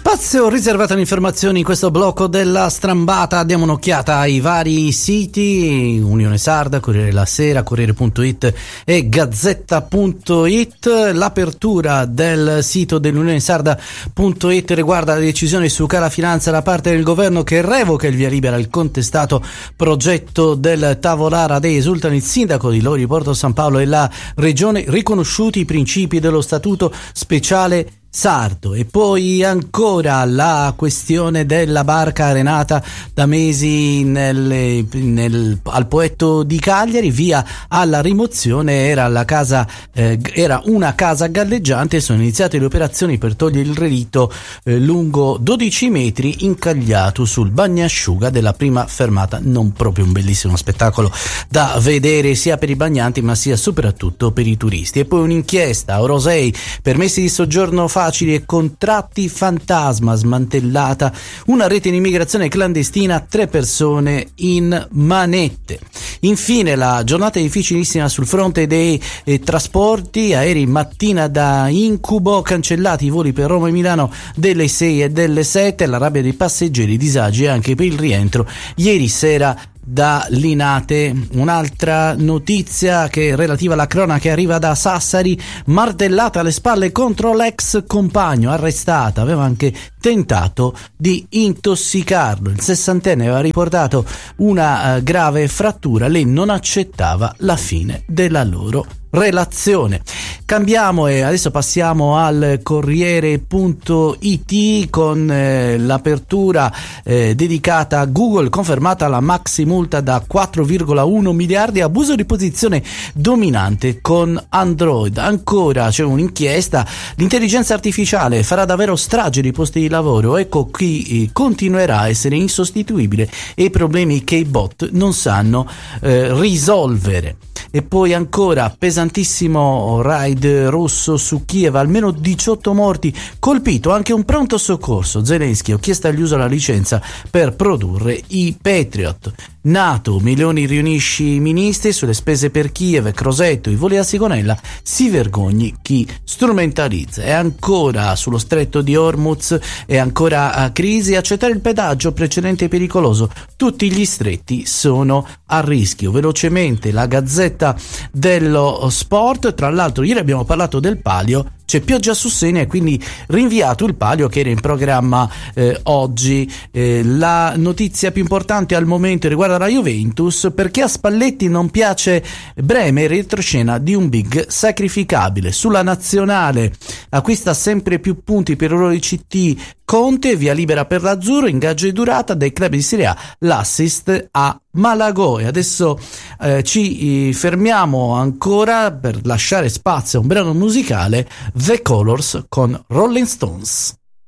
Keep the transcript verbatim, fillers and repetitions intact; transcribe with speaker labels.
Speaker 1: Spazio riservato alle informazioni in questo blocco della strambata. Diamo un'occhiata ai vari siti: Unione Sarda, Corriere della Sera, Corriere punto it e Gazzetta punto it. L'apertura del sito dell'Unione Sarda punto it riguarda la decisione su Cala Finanza da parte del governo che revoca il via libera al contestato progetto del Tavolara dei esultano il sindaco di Lori Porto San Paolo e la regione, riconosciuti i principi dello statuto speciale sardo. E poi ancora la questione della barca arenata da mesi nelle, nel, al Poetto di Cagliari, via alla rimozione. Era la casa eh, era una casa galleggiante e sono iniziate le operazioni per togliere il relitto eh, lungo dodici metri incagliato sul bagnasciuga della prima fermata. Non proprio un bellissimo spettacolo da vedere sia per i bagnanti ma sia soprattutto per i turisti. E poi un'inchiesta: Orosei, permessi di soggiorno facili e contratti fantasma, smantellata una rete di immigrazione clandestina, tre persone in manette. Infine la giornata difficilissima sul fronte dei eh, trasporti aerei, mattina da incubo, cancellati i voli per Roma e Milano delle sei e delle sette, la rabbia dei passeggeri, disagi anche per il rientro ieri sera da Linate. Un'altra notizia che è relativa alla cronaca arriva da Sassari: martellata alle spalle contro l'ex compagno, arrestata, aveva anche tentato di intossicarlo. Il sessantenne aveva riportato una uh, grave frattura, lei non accettava la fine della loro relazione. Cambiamo e adesso passiamo al Corriere punto it con eh, l'apertura eh, dedicata a Google, confermata la maxi multa da quattro virgola uno miliardi, abuso di posizione dominante con Android. Ancora c'è un'inchiesta: l'intelligenza artificiale farà davvero strage di posti di lavoro, ecco chi eh, continuerà a essere insostituibile e i problemi che i bot non sanno eh, risolvere. E poi ancora pesantissimo raid russo su Kiev, almeno diciotto morti, colpito anche un pronto soccorso. Zelensky ha chiesto agli U S la licenza per produrre i Patriot. NATO, Meloni riunisce i ministri sulle spese per Kiev, Crosetto, i voli a Sigonella, si vergogni chi strumentalizza. E ancora sullo stretto di Hormuz è ancora a crisi, accettare il pedaggio precedente e pericoloso, tutti gli stretti sono a rischio. Velocemente la Gazzetta dello Sport, tra l'altro ieri abbiamo parlato del Palio, c'è pioggia su Senia e quindi rinviato il Palio che era in programma eh, oggi. Eh, la notizia più importante al momento riguarda la Juventus, perché a Spalletti non piace Bremer, retroscena di un big sacrificabile. Sulla nazionale acquista sempre più punti per il I C T Conte, via libera per l'Azzurro, ingaggio di durata dai club di Serie A, l'assist a Malagò. E adesso eh, ci eh, fermiamo ancora per lasciare spazio a un brano musicale, The Colors con Rolling Stones.